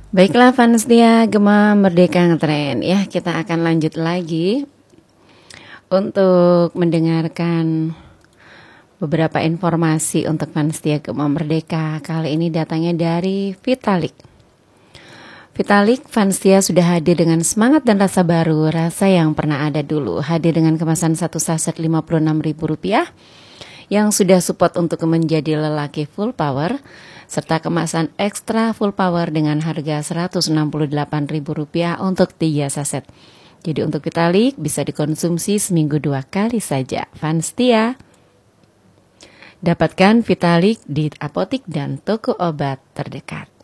Baiklah fans dia Gema Merdeka Ngetren ya, kita akan lanjut lagi untuk mendengarkan beberapa informasi untuk fans dia Gema Merdeka. Kali ini datangnya dari Vitalik. Vitalik, fans dia sudah hadir dengan semangat dan rasa baru, rasa yang pernah ada dulu. Hadir dengan kemasan satu saset Rp56.000 yang sudah support untuk menjadi lelaki full power, serta kemasan ekstra full power dengan harga Rp168.000 untuk 3 saset. Jadi untuk Vitalik bisa dikonsumsi seminggu 2 kali saja. Fans Tia, dapatkan Vitalik di apotik dan toko obat terdekat.